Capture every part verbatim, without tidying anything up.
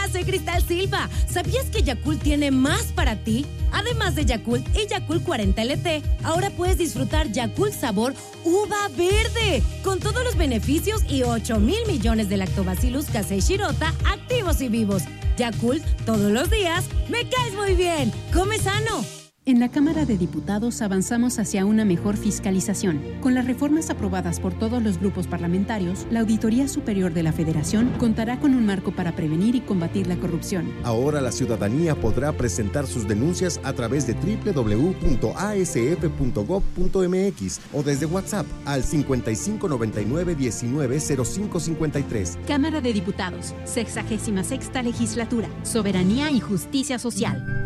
soy Cristal Silva. ¿Sabías que Yakult tiene más para ti? Además de Yakult y Yakult cuarenta L T, ahora puedes disfrutar Yakult sabor uva verde, con todos los beneficios y ocho mil millones de Lactobacillus casei shirota activos y vivos. Yakult, todos los días, me caes muy bien. ¡Come sano! En la Cámara de Diputados avanzamos hacia una mejor fiscalización. Con las reformas aprobadas por todos los grupos parlamentarios, la Auditoría Superior de la Federación contará con un marco para prevenir y combatir la corrupción. Ahora la ciudadanía podrá presentar sus denuncias a través de doble u doble u doble u punto a s f punto gob punto m x o desde WhatsApp al cincuenta y cinco noventa y nueve diecinueve cero cinco cincuenta y tres. Cámara de Diputados, sexagésima sexta Legislatura, Soberanía y Justicia Social.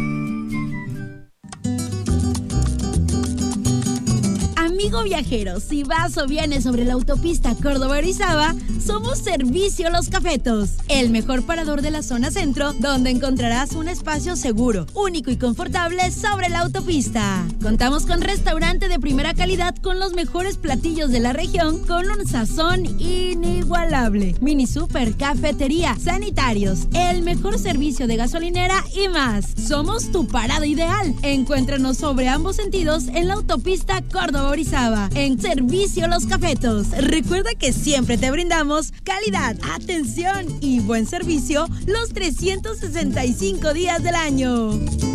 Amigo viajero, si vas o vienes sobre la autopista Córdoba-Orizaba, somos Servicio Los Cafetos, el mejor parador de la zona centro, donde encontrarás un espacio seguro, único y confortable sobre la autopista. Contamos con restaurante de primera calidad con los mejores platillos de la región con un sazón inigualable. Mini super, cafetería, sanitarios, el mejor servicio de gasolinera y más. Somos tu parada ideal. Encuéntranos sobre ambos sentidos en la autopista Córdoba-Orizaba. En Servicio Los Cafetos. Recuerda que siempre te brindamos calidad, atención y buen servicio los trescientos sesenta y cinco días del año.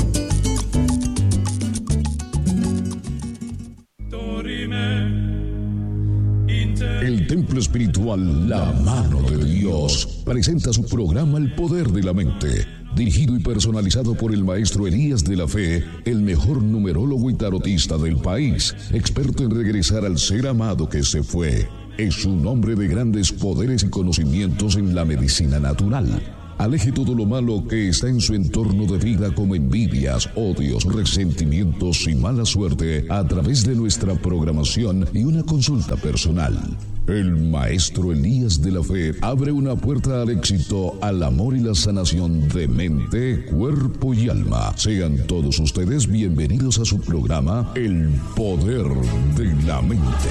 El templo espiritual La Mano de Dios presenta su programa El Poder de la Mente, dirigido y personalizado por el maestro Elías de la Fe, el mejor numerólogo y tarotista del país, experto en regresar al ser amado que se fue. Es un hombre de grandes poderes y conocimientos en la medicina natural. Aleje todo lo malo que está en su entorno de vida, como envidias, odios, resentimientos y mala suerte, a través de nuestra programación y una consulta personal. El maestro Elías de la Fe abre una puerta al éxito, al amor y la sanación de mente, cuerpo y alma. Sean todos ustedes bienvenidos a su programa El Poder de la Mente.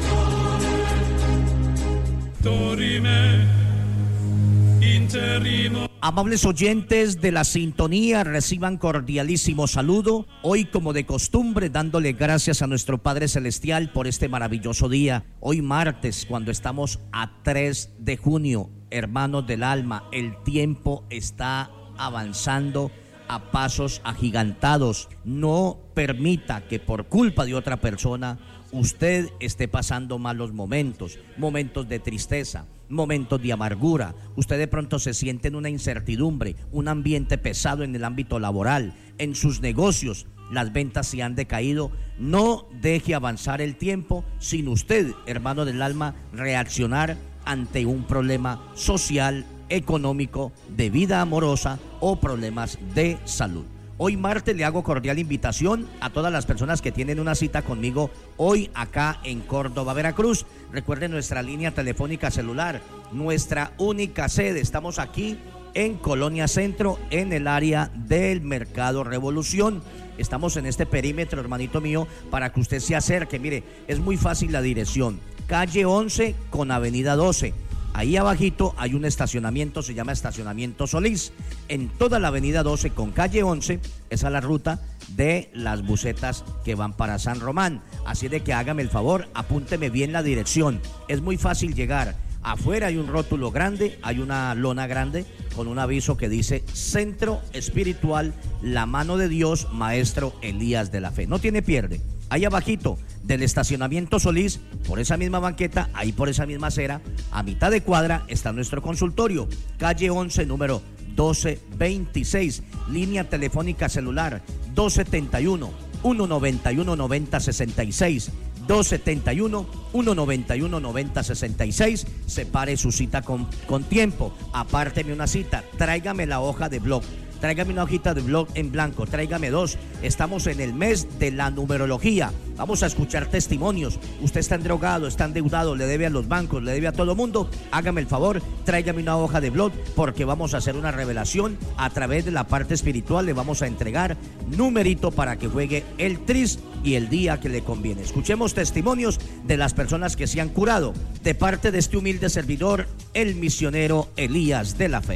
Amables oyentes de la sintonía, reciban cordialísimo saludo. Hoy, como de costumbre, dándole gracias a nuestro Padre Celestial por este maravilloso día. Hoy martes, cuando estamos a tres de junio, hermanos del alma, el tiempo está avanzando a pasos agigantados. No permita que por culpa de otra persona usted esté pasando malos momentos, momentos de tristeza, momentos de amargura. Usted de pronto se siente en una incertidumbre, un ambiente pesado en el ámbito laboral, en sus negocios, las ventas se han decaído. No deje avanzar el tiempo sin usted, hermano del alma, reaccionar ante un problema social, económico, de vida amorosa o problemas de salud. Hoy martes le hago cordial invitación a todas las personas que tienen una cita conmigo hoy acá en Córdoba, Veracruz. Recuerden nuestra línea telefónica celular, nuestra única sede. Estamos aquí en Colonia Centro, en el área del Mercado Revolución. Estamos en este perímetro, hermanito mío, para que usted se acerque. Mire, es muy fácil la dirección. Calle once con avenida doce. Ahí abajito hay un estacionamiento, se llama Estacionamiento Solís. En toda la avenida doce con calle once, esa es la ruta de las busetas que van para San Román. Así de que hágame el favor, apúnteme bien la dirección. Es muy fácil llegar. Afuera hay un rótulo grande, hay una lona grande con un aviso que dice Centro Espiritual La Mano de Dios, Maestro Elías de la Fe. No tiene pierde. Ahí abajito del Estacionamiento Solís, por esa misma banqueta, ahí por esa misma acera, a mitad de cuadra está nuestro consultorio, calle once, número doce veintiséis, línea telefónica celular dos setenta y uno, uno noventa y uno, noventa sesenta y seis, dos setenta y uno, uno noventa y uno, noventa sesenta y seis. Separe su cita con, con tiempo, apárteme una cita, tráigame la hoja de blog. Tráigame una hojita de blog en blanco, tráigame dos. Estamos en el mes de la numerología. Vamos a escuchar testimonios. Usted está endrogado, está endeudado, le debe a los bancos, le debe a todo mundo. Hágame el favor, tráigame una hoja de blog, porque vamos a hacer una revelación a través de la parte espiritual. Le vamos a entregar numerito para que juegue el tris y el día que le conviene. Escuchemos testimonios de las personas que se han curado de parte de este humilde servidor, el misionero Elías de la Fe.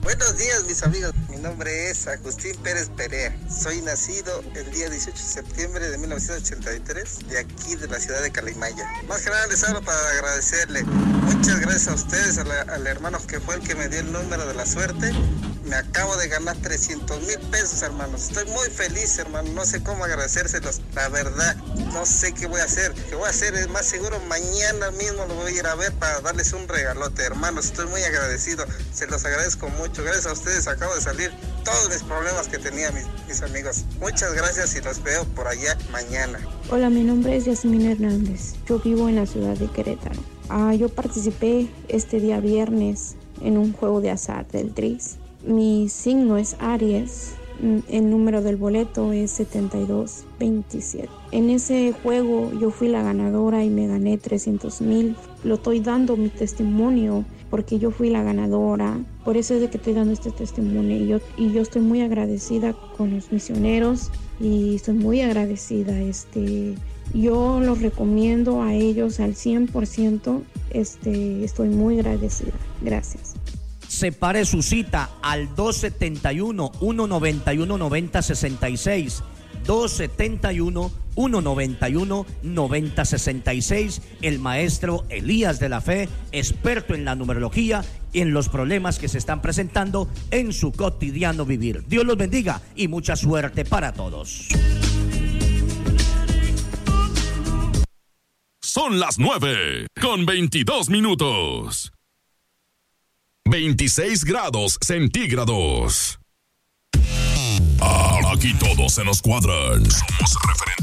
Buenos días, mis amigos. Mi nombre es Agustín Pérez Perea. Soy nacido el día dieciocho de septiembre de mil novecientos ochenta y tres, de aquí de la ciudad de Calimaya. Más que nada les hablo para agradecerle. Muchas gracias a ustedes, a la, al hermano que fue el que me dio el número de la suerte. Me acabo de ganar trescientos mil pesos, hermanos. Estoy muy feliz, hermano. No sé cómo agradecérselos. La verdad, no sé qué voy a hacer. ¿Qué voy a hacer? Es más seguro mañana mismo lo voy a ir a ver para darles un regalote, hermanos. Estoy muy agradecido. Se los agradezco mucho. Gracias a ustedes acabo de salir todos mis problemas que tenía, mis, mis amigos. Muchas gracias y los veo por allá mañana. Hola, mi nombre es Yasmín Hernández. Yo vivo en la ciudad de Querétaro. Ah, yo participé este día viernes en un juego de azar del Tris. Mi signo es Aries, el número del boleto es setenta y dos veintisiete. En ese juego yo fui la ganadora y me gané trescientos mil. Lo estoy dando mi testimonio porque yo fui la ganadora. Por eso es de que estoy dando este testimonio. Y yo, y yo estoy muy agradecida con los misioneros y estoy muy agradecida. Este, yo los recomiendo a ellos al cien por ciento. Este, estoy muy agradecida. Gracias. Separe su cita al dos setenta y uno, ciento noventa y uno, noventa sesenta y seis. dos setenta y uno, ciento noventa y uno, noventa sesenta y seis. El maestro Elías de la Fe, experto en la numerología y en los problemas que se están presentando en su cotidiano vivir. Dios los bendiga y mucha suerte para todos. Son las nueve con veintidós minutos. veintiséis grados centígrados. Aquí todos se nos cuadran. Somos referentes.